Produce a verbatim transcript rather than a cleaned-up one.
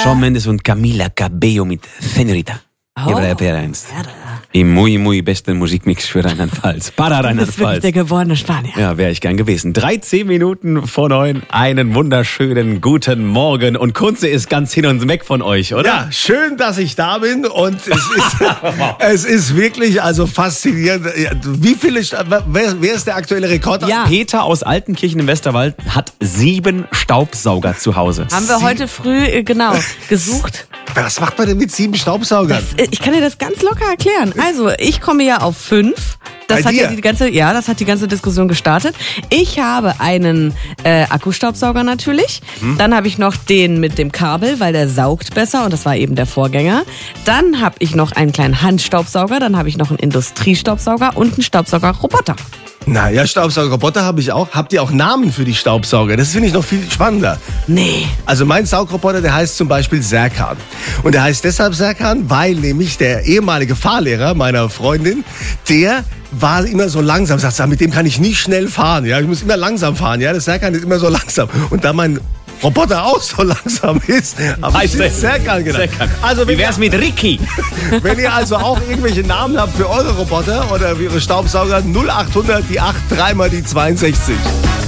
Shawn Mendes und Camila Cabello mit Señorita. Oh, Hier war der P R eins. Im muy, muy besten Musikmix für Rheinland-Pfalz. Para Du bist wirklich Rheinland-Pfalz. der geborene Spanier. Ja, wäre ich gern gewesen. dreizehn Minuten vor neun. Einen wunderschönen guten Morgen. Und Kunze ist ganz hin und weg von euch, oder? Ja, schön, dass ich da bin und es ist, es ist wirklich also faszinierend. Wie viele, wer, wer ist der aktuelle Rekord? Ja. Peter aus Altenkirchen im Westerwald hat sieben Staubsauger zu Hause. Haben wir heute früh, äh, genau, gesucht. Was macht man denn mit sieben Staubsaugern? Äh, Ich kann dir das ganz locker erklären. Also, ich komme ja auf fünf. Das Bei hat ja dir? die ganze, ja, das hat die ganze Diskussion gestartet. Ich habe einen äh, Akkustaubsauger natürlich. Hm. Dann habe ich noch den mit dem Kabel, weil der saugt besser und das war eben der Vorgänger. Dann habe ich noch einen kleinen Handstaubsauger. Dann habe ich noch einen Industriestaubsauger und einen Staubsaugerroboter. Na ja, Staubsaugerroboter habe ich auch. Habt ihr auch Namen für die Staubsauger? Das finde ich noch viel spannender. Nee. Also mein Saugroboter, der heißt zum Beispiel Serkan. Und der heißt deshalb Serkan, weil nämlich der ehemalige Fahrlehrer meiner Freundin, der war immer so langsam. Sagt, mit dem kann ich nie schnell fahren. Ja, ich muss immer langsam fahren. Ja, der Serkan ist immer so langsam. Und da mein Roboter auch so langsam ist, habe ich Heißt den der? Serkan genannt. Serkan. Also Wie wenn ihr, wär's mit Ricky? wenn ihr also auch irgendwelche Namen habt für eure Roboter oder für ihre Staubsauger, null achthundert, die acht, dreimal die zweiundsechzig.